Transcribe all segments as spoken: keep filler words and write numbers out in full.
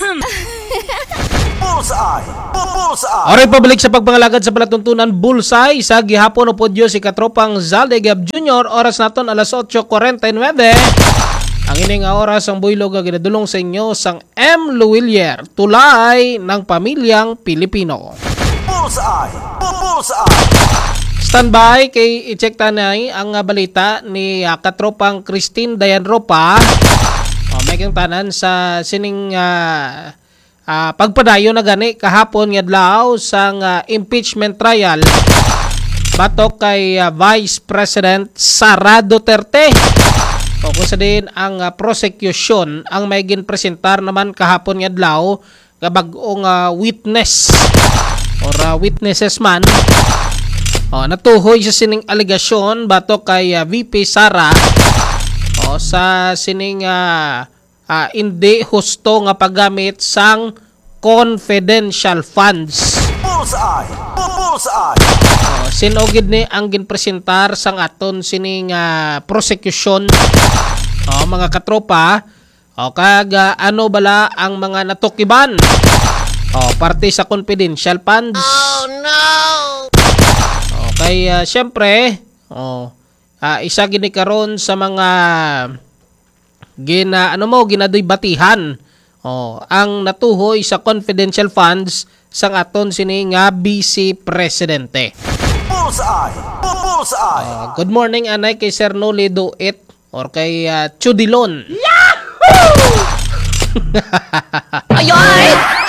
Bullseye! Bullseye! Oray pabalik sa pagpangalagad sa palatuntunan Bullseye sa gihapon o podyo si katropang Zalde Gab Junior Oras naton alas eight forty-nine. Ang ining oras ang buylog ang ginadulong sa inyo sang M. Luwilier, tulay ng pamilyang Pilipino. Bullseye! Bullseye! Standby kay i-check tanay ang uh, balita ni uh, katropang Christine Dayan Ropa. O, may kang tanan sa sining uh, uh, pagpadayo na gani kahapon nga adlaw sang uh, impeachment trial batok kay uh, Vice President Sara Duterte. O kung sa din ang uh, prosecution ang may ginpresentar naman kahapon nga adlaw nga bag-ong uh, witness or uh, witnesses man. O, natuhoy sa sining aligasyon batok kay uh, V P Sara o sa sining uh, uh, hindi husto nga paggamit sang confidential funds. Bullseye! Bullseye! O, sinugid ni ang ginpresentar sang aton sining uh, prosecution. O, mga katropa, o kag uh, ano bala ang mga natukiban o parte sa confidential funds. Oh no! Kaya syempre, oh, uh, isa gini karon sa mga gina ano mo ginadoy batihan. Oh, ang natuhoy sa confidential funds sang aton sini nga Vice Presidente. Bullseye! Bullseye! Uh, good morning anay kay Sir Noli Duit or kay uh, Chudilon. Yahoo! Ayoy!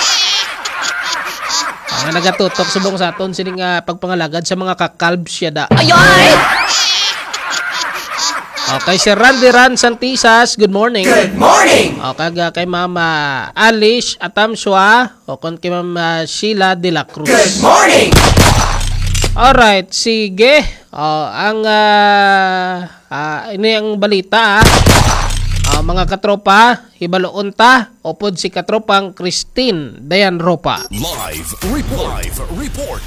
Nga nagatutok subong sa aton sining uh, pagpangalagad sa mga kakalb siya da. Ayoy! Okay, Sir Randy Ran Santisas, good morning. Good morning! O kag uh, kay Mama Alice Atamswa o kon kay Mama Sheila de la Cruz. Good morning! Alright, sige. O, ang uh, uh, ini ang balita ah. Uh, mga katropa, hibaloon ta upod si katropang Christine Dayan Ropa. Live report. Live report.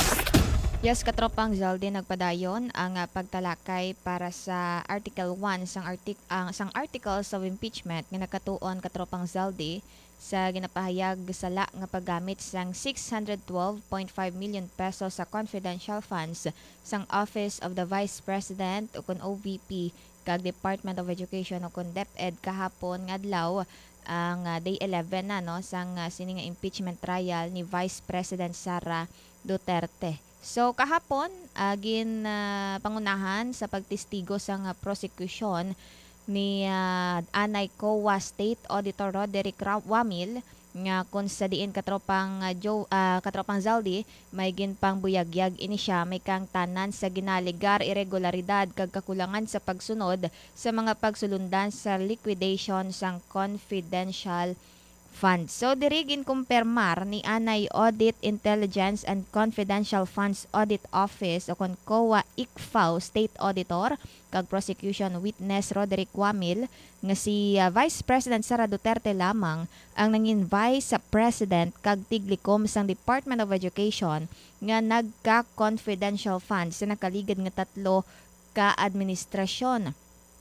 Yes, katropang Zalde nagpadayon ang uh, pagtalakay para sa Article one sang artik ang sang articles of impeachment nga nakatuon katropang Zalde sa ginapahayag sala nga paggamit sang six hundred twelve point five million pesos sa confidential funds sang Office of the Vice President o kun O V P kag Department of Education o kun DepEd kahapon nga adlaw ang uh, day eleven na no sang uh, sini nga impeachment trial ni Vice President Sara Duterte. So kahapon agin uh, pangunahan sa pagtestigo sang uh, prosecution ni uh, Anay C O A State Auditor Roderick Wamil nga kung sa diin katropang uh, Joe, uh, katropang Zaldi may ginpang buyagyag ini siya may kang tanan sa ginaligar irregularidad kag kakulangan sa pagsunod sa mga pagsulundan sa liquidation sang confidential funds. So diri ginkumpirmar ni Anay Audit Intelligence and Confidential Funds Audit Office o kon C O A I C F A O State Auditor kag Prosecution Witness Roderick Wamil nga si uh, Vice President Sara Duterte lamang ang nangin Vice President kag tiglikom sang Department of Education nga nagka-confidential funds sa nakaligid nga tatlo ka administrasyon.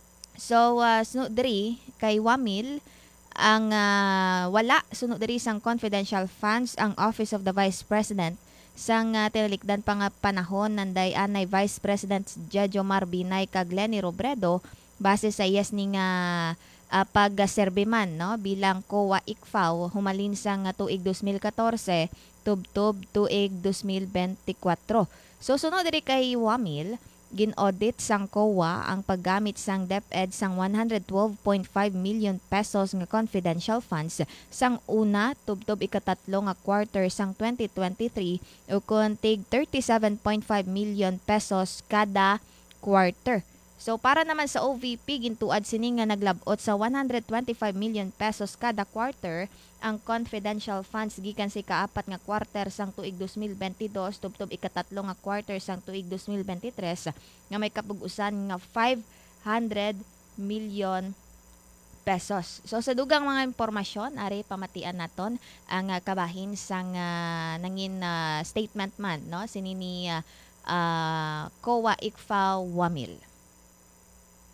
So uh, sunod diri kay Wamil ang uh, wala sunod diri sang confidential funds ang Office of the Vice President sang uh, tinalikdan pa nga panahon nanday anay Vice President Judge Omar Binay kag Leni Robredo base sa iyas ning uh, uh, pagserbe man no bilang C O A I C F A O humalin sang uh, tuig twenty fourteen tubtob tuig twenty twenty-four. So sunod diri kay Wamil gin-audit sang C O A ang paggamit sang DepEd sang one hundred twelve point five million pesos nga confidential funds sang una tubtob ikatatlo nga quarter sang twenty twenty-three o kuntig thirty-seven point five million pesos kada quarter. So para naman sa O V P gintuad sini nga naglabot sa one hundred twenty-five million pesos kada quarter ang confidential funds gikan sa ikaapat nga quarter sang tuig twenty twenty-two tubtob ikatatlo nga quarter sang tuig twenty twenty-three nga may kapug-usan nga five hundred million pesos. So sa dugang mga impormasyon ari pamatian naton ang uh, kabahin sang uh, nangin uh, statement man no sini ni uh, uh, C O A I C F A O Wamil.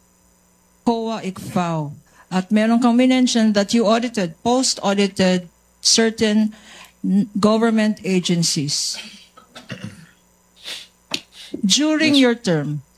C O A I C F A O. At meron kang mention that you audited, post-audited certain n- government agencies. During your term,